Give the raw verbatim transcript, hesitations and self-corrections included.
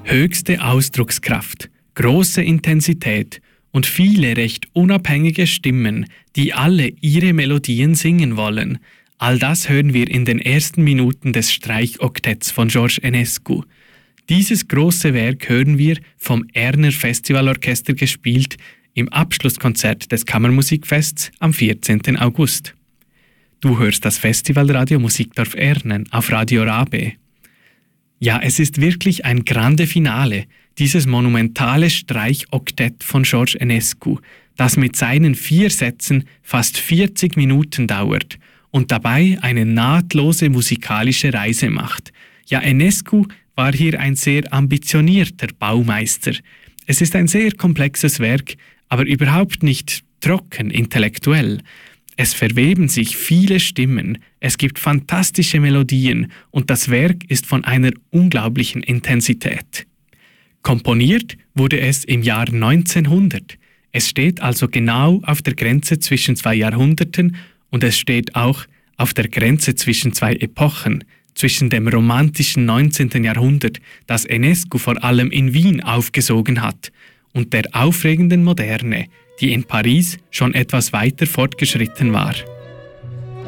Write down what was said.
Höchste Ausdruckskraft, große Intensität und viele recht unabhängige Stimmen, die alle ihre Melodien singen wollen. All das hören wir in den ersten Minuten des Streichoktetts von George Enescu. Dieses große Werk hören wir vom Erner Festivalorchester gespielt im Abschlusskonzert des Kammermusikfests am vierzehnten August. Du hörst das Festivalradio Musikdorf Ernen auf Radio Rabe. Ja, es ist wirklich ein grande Finale, dieses monumentale Streichoktett von George Enescu, das mit seinen vier Sätzen fast vierzig Minuten dauert und dabei eine nahtlose musikalische Reise macht. Ja, Enescu war hier ein sehr ambitionierter Baumeister. Es ist ein sehr komplexes Werk, aber überhaupt nicht trocken intellektuell. Es verweben sich viele Stimmen, es gibt fantastische Melodien und das Werk ist von einer unglaublichen Intensität. Komponiert wurde es im Jahr neunzehnhundert. Es steht also genau auf der Grenze zwischen zwei Jahrhunderten und es steht auch auf der Grenze zwischen zwei Epochen, zwischen dem romantischen neunzehnten Jahrhundert, das Enescu vor allem in Wien aufgesogen hat, und der aufregenden Moderne, die in Paris schon etwas weiter fortgeschritten war.